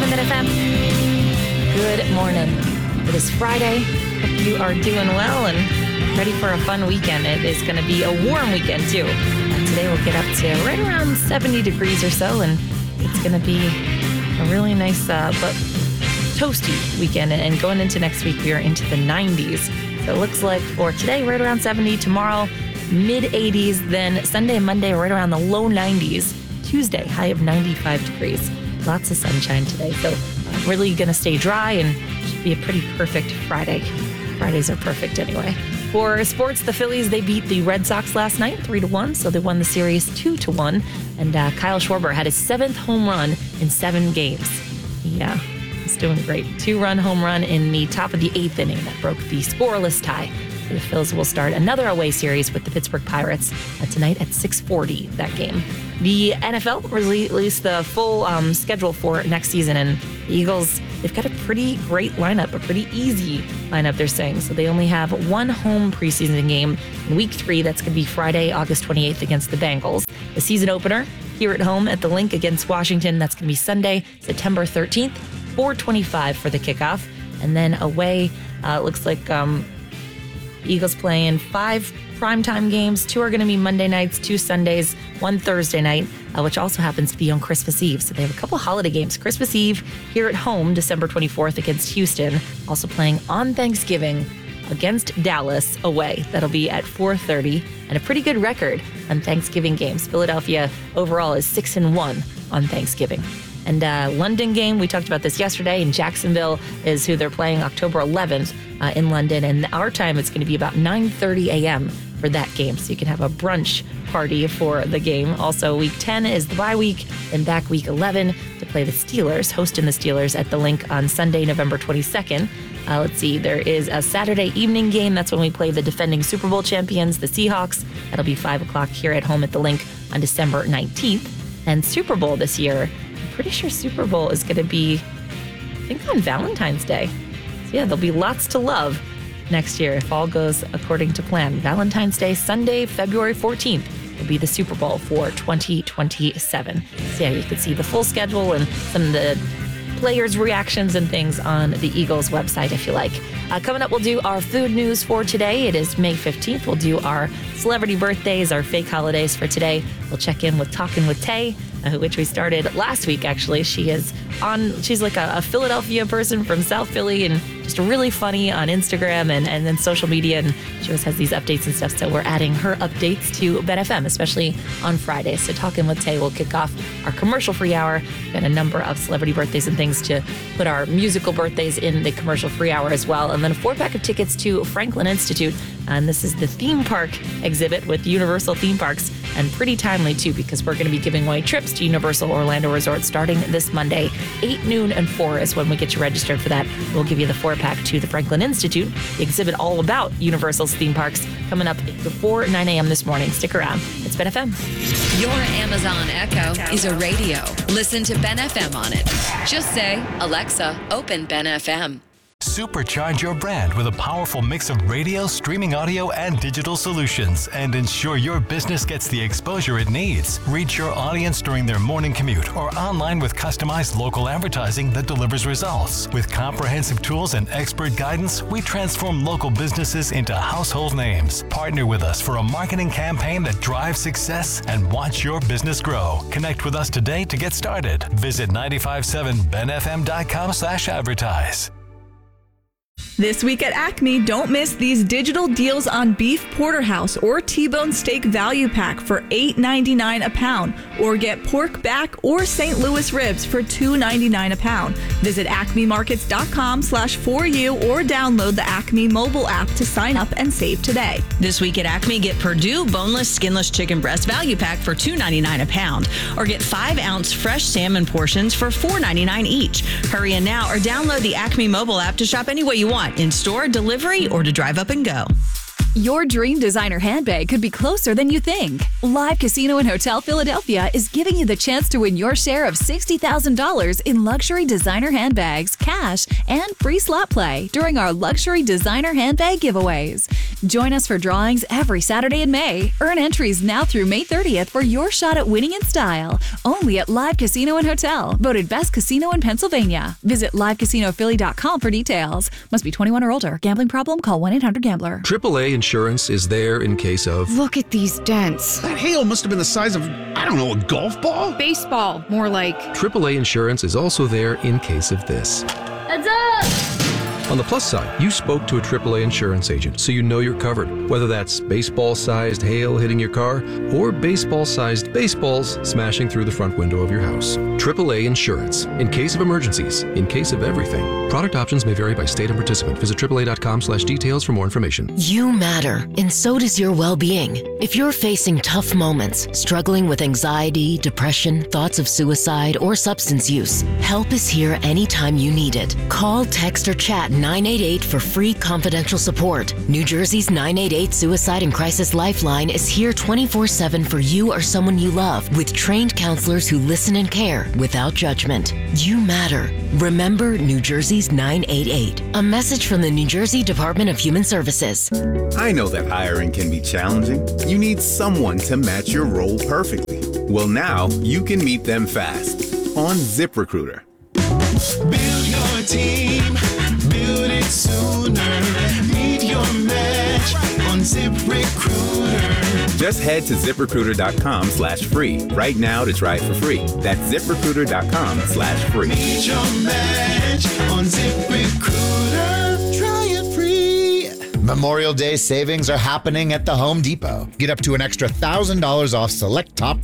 97 FM. Good morning. It is Friday. Hope you are doing well and ready for a fun weekend. It is going to be a warm weekend, too. Today we'll get up to right around 70 degrees or so, and it's going to be a really nice but toasty weekend. And going into next week, we are into the 90s. So it looks like for today, right around 70, tomorrow, mid-80s, then Sunday and Monday, right around the low 90s. Tuesday, high of 95 degrees. Lots of sunshine today. So really going to stay dry and should be a pretty perfect Friday. Fridays are perfect anyway. For sports, the Phillies, they beat the Red Sox last night 3-1. So they won the series 2-1. And Kyle Schwarber had his 7th home run in 7 games. Yeah, he's doing great. 2-run home run in the top of the 8th inning that broke the scoreless tie. The Phils will start another away series with the Pittsburgh Pirates tonight at 6:40, that game. The NFL released the full schedule for next season, and the Eagles, they've got a pretty great lineup, a pretty easy lineup, they're saying. So they only have one home preseason game in Week 3. That's going to be Friday, August 28th against the Bengals. The season opener here at home at the Link against Washington, that's going to be Sunday, September 13th, 4:25 for the kickoff. And then away, it looks like Eagles playing 5 primetime games. 2 are going to be Monday nights, 2 Sundays, 1 Thursday night, which also happens to be on Christmas Eve. So they have a couple holiday games. Christmas Eve here at home, December 24th against Houston. Also playing on Thanksgiving against Dallas away. That'll be at 4:30. And a pretty good record on Thanksgiving games. Philadelphia overall is 6-1 on Thanksgiving. And London game, we talked about this yesterday, and Jacksonville is who they're playing October 11th in London. And our time, it's going to be about 9:30 a.m. for that game. So you can have a brunch party for the game. Also, Week 10 is the bye week, and back Week 11 to play the Steelers, hosting the Steelers at the Link on Sunday, November 22nd. Let's see, there is a Saturday evening game. That's when we play the defending Super Bowl champions, the Seahawks. That'll be 5 o'clock here at home at the Link on December 19th. And Super Bowl this year, pretty sure Super Bowl is going to be, I think, on Valentine's Day. So yeah, there'll be lots to love next year if all goes according to plan. Valentine's Day, Sunday, February 14th, will be the Super Bowl for 2027. So yeah, you can see the full schedule and some of the players' reactions and things on the Eagles website if you like. Coming up, we'll do our food news for today. It is May 15th. We'll do our celebrity birthdays, our fake holidays for today. We'll check in with Talking with Tay, which we started last week, actually. She's like a Philadelphia person from South Philly and just really funny on Instagram and then social media. And she always has these updates and stuff. So we're adding her updates to Ben FM, especially on Fridays. So Talking with Tay will kick off our commercial-free hour. We've got a number of celebrity birthdays and things to put our musical birthdays in the commercial-free hour as well. And then a 4-pack of tickets to Franklin Institute. And this is the theme park exhibit with Universal Theme Parks. And pretty timely, too, because we're going to be giving away trips to Universal Orlando Resort starting this Monday. 8, noon, and 4 is when we get you registered for that. We'll give you the 4-pack to the Franklin Institute, the exhibit all about Universal's theme parks, coming up before 9 a.m. this morning. Stick around. It's Ben FM. Your Amazon Echo is a radio. Listen to Ben FM on it. Just say, Alexa, open Ben FM. Supercharge your brand with a powerful mix of radio, streaming audio, and digital solutions, and ensure your business gets the exposure it needs. Reach your audience during their morning commute or online with customized local advertising that delivers results. With comprehensive tools and expert guidance, we transform local businesses into household names. Partner with us for a marketing campaign that drives success and watch your business grow. Connect with us today to get started. Visit 957benfm.com/advertise. This week at Acme, don't miss these digital deals on beef porterhouse or T-bone steak value pack for $8.99 a pound, or get pork back or St. Louis ribs for $2.99 a pound. Visit acmemarkets.com/4U or download the Acme mobile app to sign up and save today. This week at Acme, get Perdue boneless, skinless chicken breast value pack for $2.99 a pound, or get 5-ounce fresh salmon portions for $4.99 each. Hurry in now or download the Acme mobile app to shop any way you want, in-store, delivery, or to drive up and go. Your dream designer handbag could be closer than you think. Live Casino and Hotel Philadelphia is giving you the chance to win your share of $60,000 in luxury designer handbags, cash, and free slot play during our luxury designer handbag giveaways. Join us for drawings every Saturday in May. Earn entries now through May 30th for your shot at winning in style. Only at Live Casino and Hotel. Voted best casino in Pennsylvania. Visit livecasinophilly.com for details. Must be 21 or older. Gambling problem? Call 1-800-GAMBLER. AAA Insurance is there in case of... Look at these dents. That hail must have been the size of, I don't know, a golf ball? Baseball, more like. AAA Insurance is also there in case of this. Heads up! On the plus side, you spoke to a AAA insurance agent, so you know you're covered. Whether that's baseball-sized hail hitting your car or baseball-sized baseballs smashing through the front window of your house. AAA Insurance. In case of emergencies, in case of everything. Product options may vary by state and participant. Visit AAA.com/details for more information. You matter, and so does your well-being. If you're facing tough moments, struggling with anxiety, depression, thoughts of suicide, or substance use, help is here anytime you need it. Call, text, or chat 988 for free confidential support. New Jersey's 988 Suicide and Crisis Lifeline is here 24/7 for you or someone you love, with trained counselors who listen and care without judgment. You matter. Remember New Jersey's 988. A message from the New Jersey Department of Human Services. I know that hiring can be challenging. You need someone to match your role perfectly. Well, now you can meet them fast on ZipRecruiter. Build your team, build it sooner. Meet your match on ZipRecruiter. Just head to ZipRecruiter.com/free right now to try it for free. That's ZipRecruiter.com/free. Meet your match on ZipRecruiter. Try it free. Memorial Day savings are happening at the Home Depot. Get up to an extra $1,000 off select top